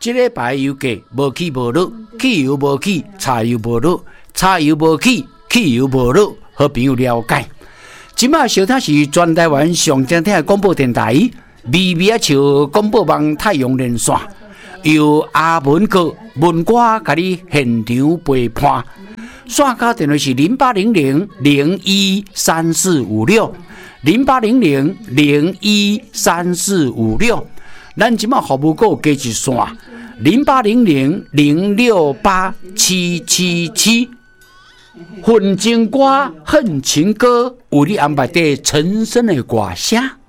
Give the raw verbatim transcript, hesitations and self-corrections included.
这礼拜油价无起无落，汽油无起，柴油无落，柴油无起，汽油无落，好朋友了解。今麦收听是全台湾上正听的广播电台，微微啊笑广播网太阳连线，由阿文哥文歌甲你现场陪伴。线卡电话是零八零零零一三四五六零八零零零一三四五六。咱即马服务股加一线零八零零零六八七七七。混情歌、恨情歌，为你安排在陈升的歌声。